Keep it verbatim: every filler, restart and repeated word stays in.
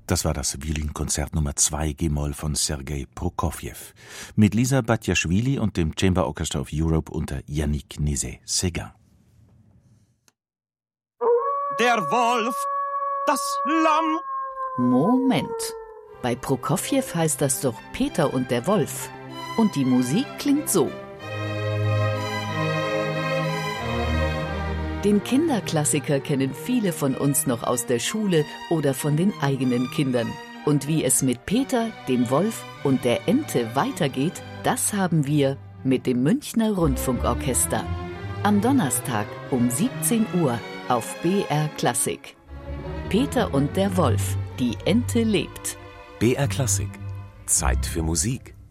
Das war das Violinkonzert Nummer zwei G-Moll von Sergei Prokofjew mit Lisa Batjaschwili und dem Chamber Orchestra of Europe unter Yannick Nézet-Séguin. Der Wolf, das Lamm. Moment. Bei Prokofjew heißt das doch Peter und der Wolf. Und die Musik klingt so. Den Kinderklassiker kennen viele von uns noch aus der Schule oder von den eigenen Kindern. Und wie es mit Peter, dem Wolf und der Ente weitergeht, das haben wir mit dem Münchner Rundfunkorchester. Am Donnerstag um siebzehn Uhr auf B R Klassik. Peter und der Wolf, die Ente lebt. B R Klassik. Zeit für Musik.